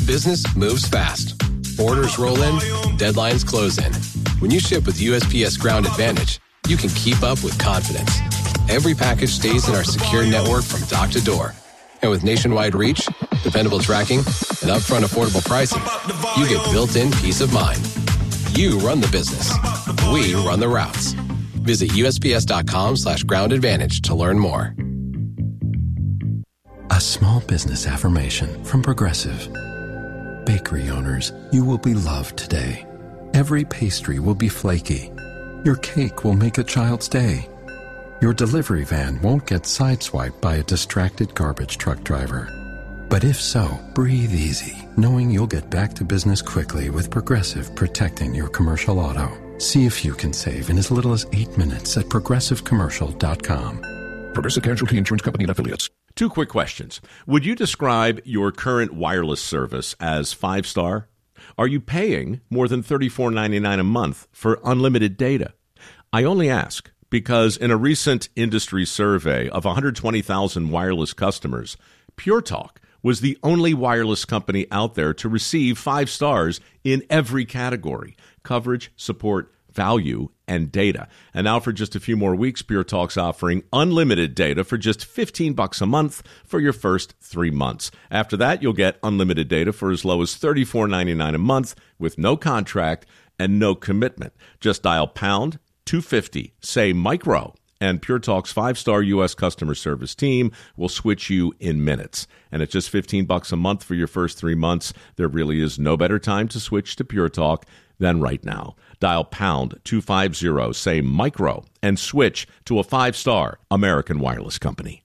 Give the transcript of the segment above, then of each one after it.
business moves fast. Orders roll in, deadlines close in. When you ship with USPS Ground Advantage, you can keep up with confidence. Every package stays in our secure network from dock to door. And with nationwide reach, dependable tracking, and upfront affordable pricing, you get built-in peace of mind. You run the business. We run the routes. Visit USPS.com/Ground Advantage to learn more. A small business affirmation from Progressive. Bakery owners, you will be loved today. Every pastry will be flaky. Your cake will make a child's day. Your delivery van won't get sideswiped by a distracted garbage truck driver. But if so, breathe easy, knowing you'll get back to business quickly with Progressive protecting your commercial auto. See if you can save in as little as 8 minutes at progressivecommercial.com. Progressive Casualty Insurance Company and Affiliates. 2 quick questions. Would you describe your current wireless service as 5-star? Are you paying more than $34.99 a month for unlimited data? I only ask because in a recent industry survey of 120,000 wireless customers, Pure Talk was the only wireless company out there to receive 5 stars in every category: coverage, support, value, and data. And now for just a few more weeks, Pure Talk's offering unlimited data for just $15 a month for your first 3 months. After that, you'll get unlimited data for as low as $34.99 a month with no contract and no commitment. Just dial pound 250, say micro, and Pure Talk's 5-star U.S. customer service team will switch you in minutes. And at just $15 a month for your first 3 months, there really is no better time to switch to Pure Talk than right now. Dial pound 250, say micro, and switch to a 5-star American wireless company.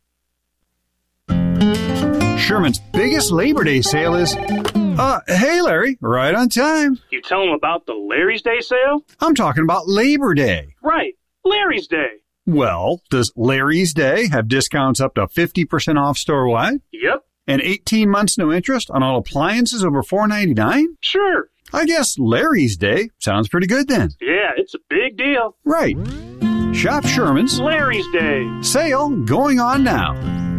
Sherman's biggest Labor Day sale is... hey, Larry, right on time. You tell them about the Larry's Day sale? I'm talking about Labor Day. Right, Larry's Day. Well, does Larry's Day have discounts up to 50% off store-wide? Yep. And 18 months no interest on all appliances over $4.99? Sure. I guess Larry's Day sounds pretty good then. Yeah, it's a big deal. Right. Shop Sherman's Larry's Day sale going on now.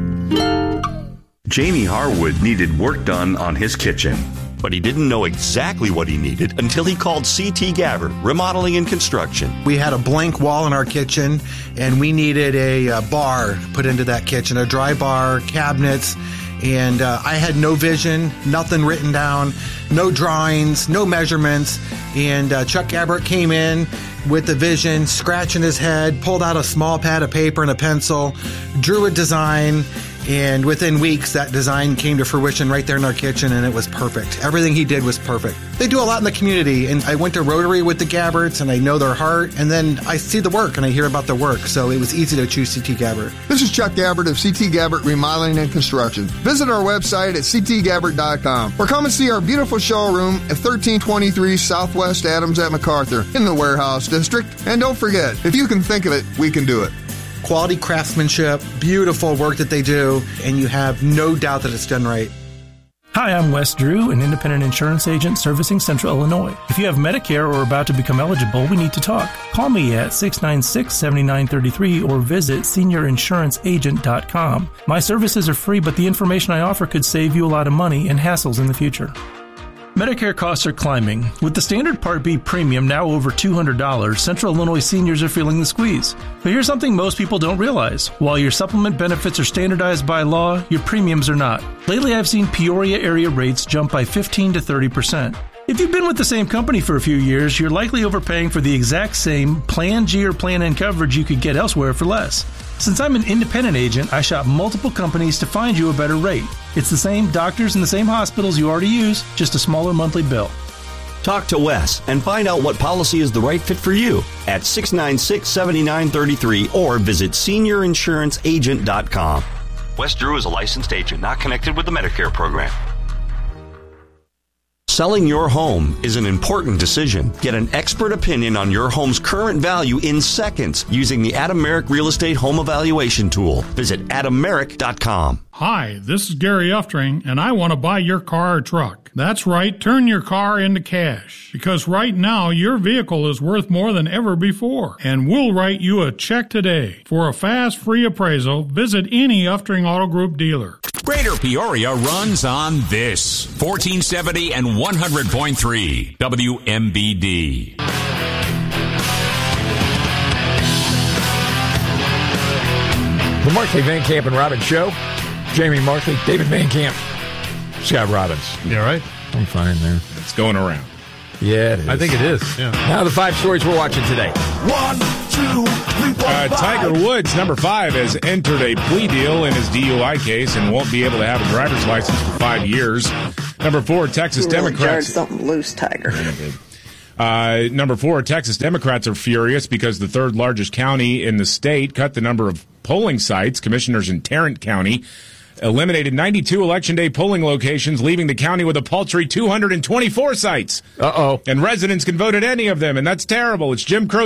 Jamie Harwood needed work done on his kitchen, but he didn't know exactly what he needed until he called C.T. Gabbard, Remodeling and Construction. We had a blank wall in our kitchen, and we needed a bar put into that kitchen, a dry bar, cabinets, and I had no vision, nothing written down, no drawings, no measurements, and Chuck Gabbard came in with the vision, scratching his head, pulled out a small pad of paper and a pencil, drew a design, and within weeks, that design came to fruition right there in our kitchen, and it was perfect. Everything he did was perfect. They do a lot in the community, and I went to Rotary with the Gabbards, and I know their heart, and then I see the work, and I hear about the work, so it was easy to choose C.T. Gabbard. This is Chuck Gabbard of C.T. Gabbard Remodeling and Construction. Visit our website at ctgabbard.com or come and see our beautiful showroom at 1323 Southwest Adams at MacArthur in the Warehouse District. And don't forget, if you can think of it, we can do it. Quality craftsmanship, beautiful work that they do, and you have no doubt that it's done right. Hi, I'm Wes Drew, an independent insurance agent servicing Central Illinois. If you have Medicare or are about to become eligible, we need to talk. Call me at 696-7933 or visit seniorinsuranceagent.com. My services are free, but the information I offer could save you a lot of money and hassles in the future. Medicare costs are climbing. With the standard Part B premium now over $200, Central Illinois seniors are feeling the squeeze. But here's something most people don't realize. While your supplement benefits are standardized by law, your premiums are not. Lately, I've seen Peoria area rates jump by 15 to 30%. If you've been with the same company for a few years, you're likely overpaying for the exact same Plan G or Plan N coverage you could get elsewhere for less. Since I'm an independent agent, I shop multiple companies to find you a better rate. It's the same doctors and the same hospitals you already use, just a smaller monthly bill. Talk to Wes and find out what policy is the right fit for you at 696-7933 or visit seniorinsuranceagent.com. Wes Drew is a licensed agent not connected with the Medicare program. Selling your home is an important decision. Get an expert opinion on your home's current value in seconds using the Adam Merrick Real Estate Home Evaluation Tool. Visit adammerrick.com. Hi, this is Gary Uftring, and I want to buy your car or truck. That's right, turn your car into cash. Because right now, your vehicle is worth more than ever before. And we'll write you a check today. For a fast, free appraisal, visit any Uftring Auto Group dealer. Greater Peoria runs on this. 1470 and 100.3 WMBD. The Markley, Van Camp, and Robbins Show. Jamie Markley, David Van Camp, Scott Robbins. You all right? I'm fine there. It's going around. Yeah, it is. I think it is. Yeah. Now the 5 stories we're watching today. 1, 2, 3, 4, 5. Tiger Woods, number 5, has entered a plea deal in his DUI case and won't be able to have a driver's license for 5 years. Number 4, Texas Democrats. Something loose, Tiger. Number 4, Texas Democrats are furious because the third largest county in the state cut the number of polling sites. Commissioners in Tarrant County eliminated 92 Election Day polling locations, leaving the county with a paltry 224 sites. Uh-oh. And residents can vote at any of them, and that's terrible. It's Jim Crow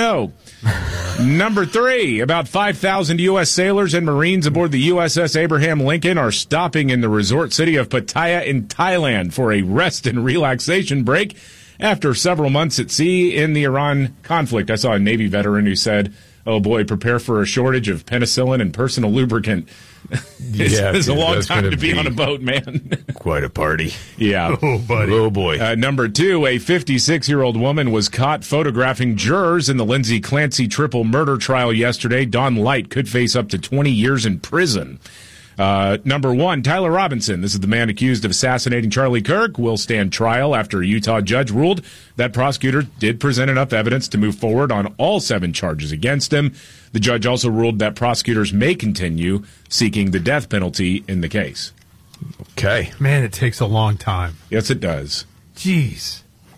2.0. Number 3, about 5,000 U.S. sailors and Marines aboard the USS Abraham Lincoln are stopping in the resort city of Pattaya in Thailand for a rest and relaxation break after several months at sea in the Iran conflict. I saw a Navy veteran who said, oh boy, prepare for a shortage of penicillin and personal lubricant. It's a long time to be on a boat, man. Quite a party. Yeah. Oh, buddy. Oh, boy. Number 2, a 56-year-old woman was caught photographing jurors in the Lindsay Clancy triple murder trial yesterday. Dawn Light could face up to 20 years in prison. Number 1, Tyler Robinson. This is the man accused of assassinating Charlie Kirk. Will stand trial after a Utah judge ruled that prosecutor did present enough evidence to move forward on all 7 charges against him. The judge also ruled that prosecutors may continue seeking the death penalty in the case. Okay. Man, it takes a long time. Yes, it does. Jeez.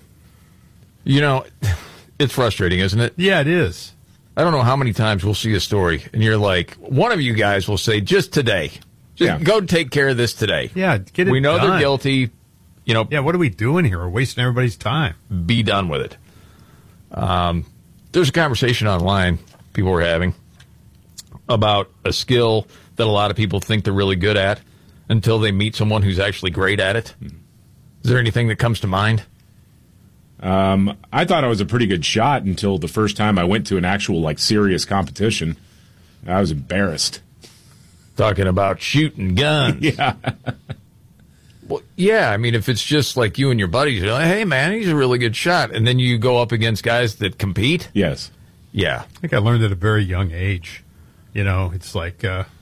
You know, it's frustrating, isn't it? Yeah, it is. I don't know how many times we'll see a story, and you're like, one of you guys will say, just today. Just go take care of this today. Yeah, get it We know done. they're guilty. You know. Yeah, what are we doing here? We're wasting everybody's time. Be done with it. There's a conversation online people were having about a skill that a lot of people think they're really good at until they meet someone who's actually great at it. Is there anything that comes to mind? I thought I was a pretty good shot until the first time I went to an actual, serious competition. I was embarrassed. Talking about shooting guns. Yeah. Well, yeah, I mean, if it's just like you and your buddies, you're like, hey, man, he's a really good shot. And then you go up against guys that compete. Yes. Yeah. I think I learned at a very young age. You know, it's like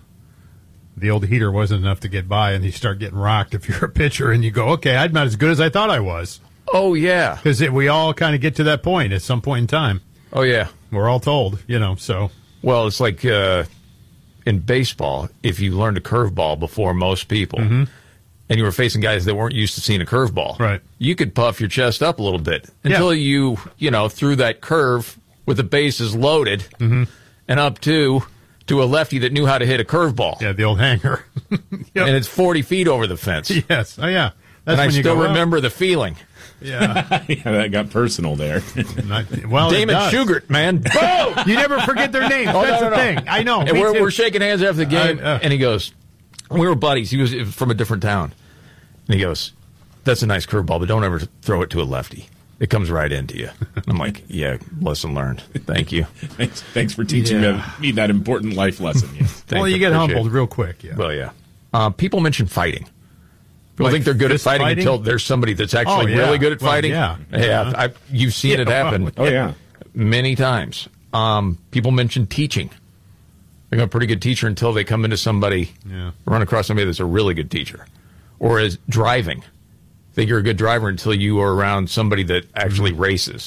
the old heater wasn't enough to get by, and you start getting rocked if you're a pitcher, and you go, okay, I'm not as good as I thought I was. Oh, yeah. Because we all kind of get to that point at some point in time. Oh, yeah. We're all told, so. Well, it's like in baseball, if you learned a curveball before most people, and you were facing guys that weren't used to seeing a curveball, right, you could puff your chest up a little bit until you threw that curve with the bases loaded and up to a lefty that knew how to hit a curveball. Yeah, the old hanger. And it's 40 feet over the fence. Yes. Oh, yeah. That's and I still remember the feeling. Yeah. Yeah, that got personal there. Well, Damon Shugart, man. Boom! You never forget their names. That's the thing. I know. And we're shaking hands after the game, and he goes, we were buddies. He was from a different town. And he goes, that's a nice curveball, but don't ever throw it to a lefty. It comes right into you. I'm like, yeah, lesson learned. Thank you. Thanks for teaching me that important life lesson. Yeah. Well, you get humbled real quick. Yeah. Well, yeah. People mention fighting. People think they're good at fighting until there's somebody that's actually really good at fighting. Yeah. You've seen it happen. Oh, yeah. Many times. People mention teaching. They're a pretty good teacher until they come into somebody, run across somebody that's a really good teacher. Or as driving. Think you're a good driver until you are around somebody that actually races.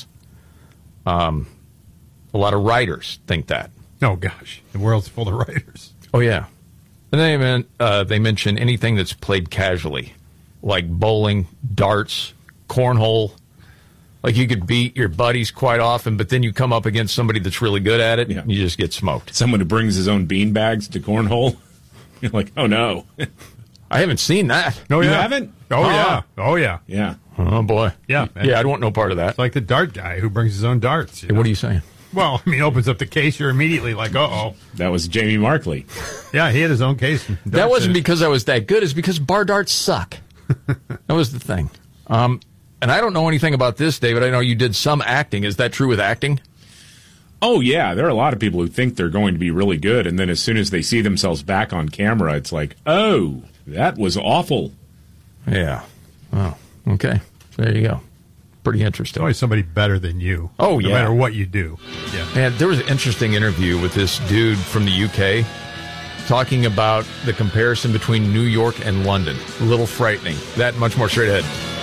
A lot of writers think that. Oh, gosh. The world's full of writers. Oh, yeah. And they mention anything that's played casually, like bowling, darts, cornhole. Like you could beat your buddies quite often, but then you come up against somebody that's really good at it, and you just get smoked. Someone who brings his own bean bags to cornhole. You're like, oh, no. I haven't seen that. No, you haven't? Oh, yeah. Oh, yeah. Yeah. Oh, boy. Yeah. Yeah, I don't want no part of that. It's like the dart guy who brings his own darts. Hey, what are you saying? Well, I mean, opens up the case, you're immediately like, uh-oh. That was Jamie Markley. Yeah, he had his own case. That wasn't because I was that good. It's because bar darts suck. That was the thing. And I don't know anything about this, David. I know you did some acting. Is that true with acting? Oh, yeah. There are a lot of people who think they're going to be really good, and then as soon as they see themselves back on camera, it's like, oh, that was awful. Yeah. Oh, okay. There you go. Pretty interesting. Always somebody better than you. Oh, yeah. No matter what you do. Yeah. Man, there was an interesting interview with this dude from the UK talking about the comparison between New York and London. A little frightening. That much more straight ahead.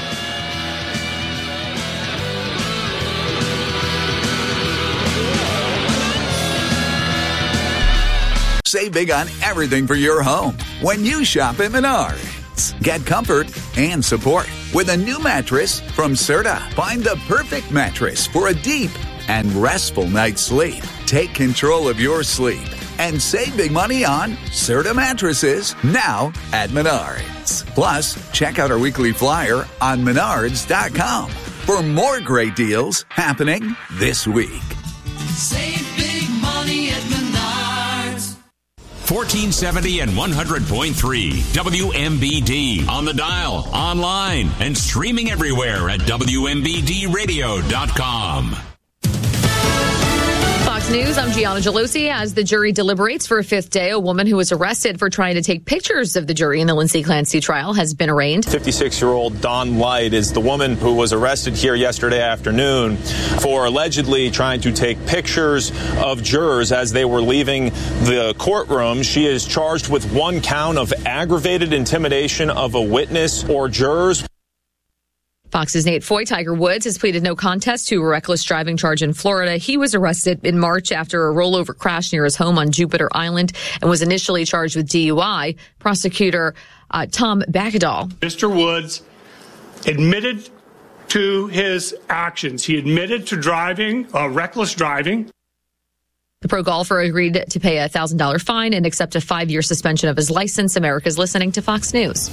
Save big on everything for your home when you shop at Menards. Get comfort and support with a new mattress from Serta. Find the perfect mattress for a deep and restful night's sleep. Take control of your sleep and save big money on Serta mattresses now at Menards. Plus, check out our weekly flyer on Menards.com for more great deals happening this week. Save big money at Menards. 1470 and 100.3 WMBD. On the dial, online, and streaming everywhere at WMBDradio.com. Fox News, I'm Gianna Gelosi. As the jury deliberates for a fifth day, a woman who was arrested for trying to take pictures of the jury in the Lindsay Clancy trial has been arraigned. 56-year-old Dawn Light is the woman who was arrested here yesterday afternoon for allegedly trying to take pictures of jurors as they were leaving the courtroom. She is charged with one count of aggravated intimidation of a witness or jurors. Fox's Nate Foy. Tiger Woods has pleaded no contest to a reckless driving charge in Florida. He was arrested in March after a rollover crash near his home on Jupiter Island and was initially charged with DUI. Prosecutor Tom Bakadal. Mr. Woods admitted to his actions. He admitted to driving, reckless driving. The pro golfer agreed to pay a $1,000 fine and accept a 5-year suspension of his license. America's listening to Fox News.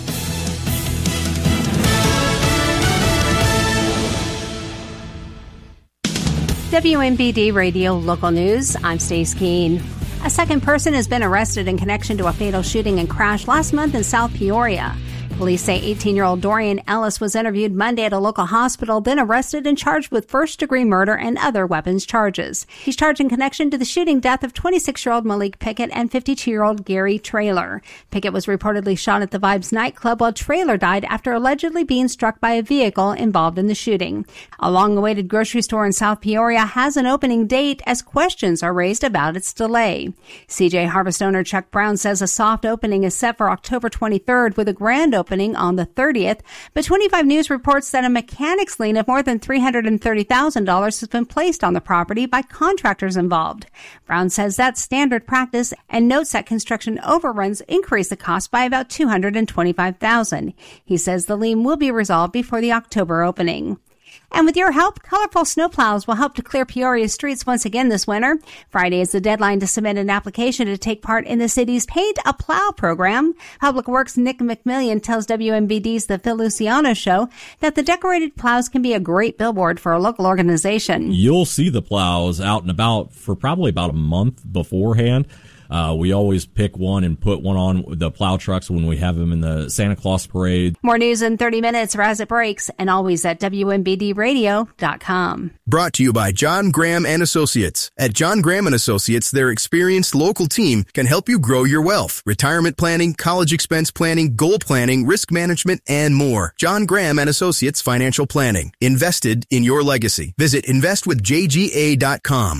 WMBD Radio Local News. I'm Stace Keene. A second person has been arrested in connection to a fatal shooting and crash last month in South Peoria. Police say 18-year-old Dorian Ellis was interviewed Monday at a local hospital, then arrested and charged with first-degree murder and other weapons charges. He's charged in connection to the shooting death of 26-year-old Malik Pickett and 52-year-old Gary Traylor. Pickett was reportedly shot at the Vibes nightclub, while Traylor died after allegedly being struck by a vehicle involved in the shooting. A long-awaited grocery store in South Peoria has an opening date as questions are raised about its delay. CJ Harvest owner Chuck Brown says a soft opening is set for October 23rd with a grand opening on the 30th, but 25 News reports that a mechanics lien of more than $330,000 has been placed on the property by contractors involved. Brown says that's standard practice and notes that construction overruns increase the cost by about $225,000. He says the lien will be resolved before the October opening. And with your help, colorful snowplows will help to clear Peoria streets once again this winter. Friday is the deadline to submit an application to take part in the city's Paint a Plow program. Public Works Nick McMillian tells WMBD's The Phil Luciano Show that the decorated plows can be a great billboard for a local organization. You'll see the plows out and about for probably about a month beforehand. We always pick one and put one on the plow trucks when we have them in the Santa Claus parade. More news in 30 minutes or as it breaks, and always at WMBDradio.com. Brought to you by John Graham and Associates. At John Graham and Associates, their experienced local team can help you grow your wealth. Retirement planning, college expense planning, goal planning, risk management, and more. John Graham and Associates Financial Planning. Invested in your legacy. Visit investwithjga.com.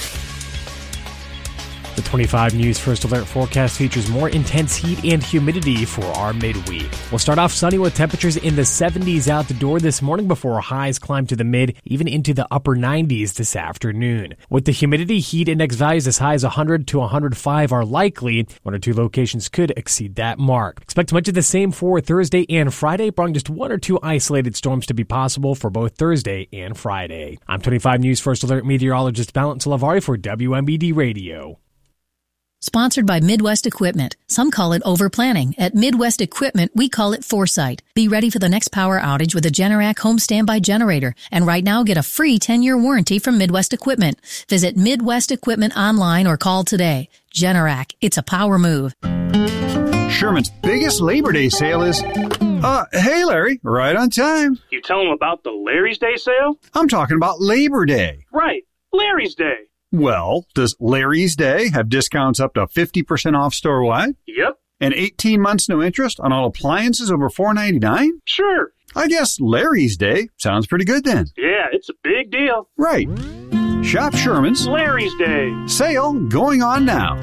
The 25 News First Alert forecast features more intense heat and humidity for our midweek. We'll start off sunny with temperatures in the 70s out the door this morning before highs climb to the mid, even into the upper 90s this afternoon. With the humidity, heat index values as high as 100 to 105 are likely. One or two locations could exceed that mark. Expect much of the same for Thursday and Friday, bringing just one or two isolated storms to be possible for both Thursday and Friday. I'm 25 News First Alert meteorologist Balance Lavari for WMBD Radio. Sponsored by Midwest Equipment. Some call it overplanning. At Midwest Equipment, we call it foresight. Be ready for the next power outage with a Generac home standby generator. And right now, get a free 10-year warranty from Midwest Equipment. Visit Midwest Equipment online or call today. Generac, it's a power move. Sherman's biggest Labor Day sale is... hey, Larry, right on time. You tell them about the Larry's Day sale? I'm talking about Labor Day. Right, Larry's Day. Well, does Larry's Day have discounts up to 50% off store-wide? Yep. And 18 months no interest on all appliances over $4.99? Sure. I guess Larry's Day sounds pretty good then. Yeah, it's a big deal. Right. Shop Sherman's Larry's Day. Sale going on now.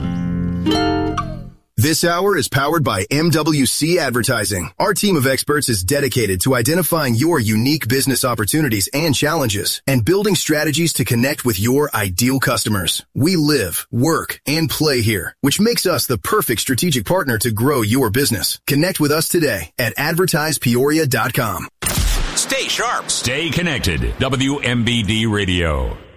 This hour is powered by MWC Advertising. Our team of experts is dedicated to identifying your unique business opportunities and challenges and building strategies to connect with your ideal customers. We live, work, and play here, which makes us the perfect strategic partner to grow your business. Connect with us today at advertisepeoria.com. Stay sharp. Stay connected. WMBD Radio.